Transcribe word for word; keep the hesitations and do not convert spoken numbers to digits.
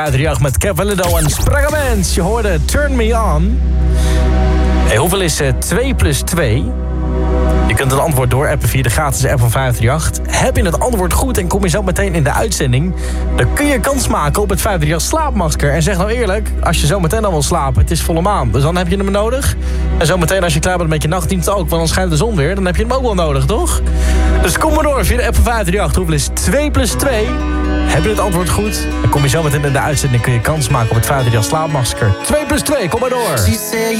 vijfhonderdachttien met Cavalido en Spragaments. Je hoorde Turn Me On. Hey, hoeveel is uh, twee plus twee? Je kunt het antwoord doorappen via de gratis app van vijfhonderdachttien. Heb je het antwoord goed en kom je zo meteen in de uitzending... dan kun je kans maken op het vijfhonderdachttien slaapmasker. En zeg nou eerlijk, als je zo meteen al wil slapen... het is volle maan, dus dan heb je hem nodig. En zo meteen als je klaar bent met je nachtdienst ook... want dan schijnt de zon weer, dan heb je hem ook wel nodig, toch? Dus kom maar door via de app van vijfhonderdachttien. Hoeveel is twee plus twee? Heb je het antwoord goed? Dan kom je zo meteen in de uitzending... kun je kans maken op het vijfhonderdachttien slaapmasker. twee plus twee, kom maar door.